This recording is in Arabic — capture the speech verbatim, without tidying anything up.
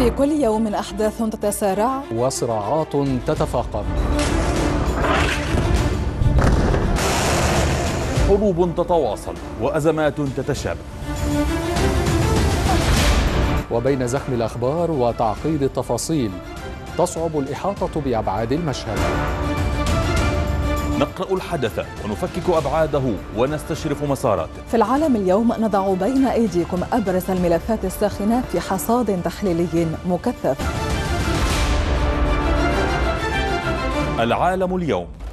في كل يوم أحداث تتسارع وصراعات تتفاقم، حروب تتواصل وأزمات تتشابه، وبين زخم الأخبار وتعقيد التفاصيل تصعب الإحاطة بأبعاد المشهد. نقرأ الحدث ونفكك أبعاده ونستشرف مساراته. في العالم اليوم نضع بين أيديكم أبرز الملفات الساخنة في حصاد تحليلي مكثف. العالم اليوم.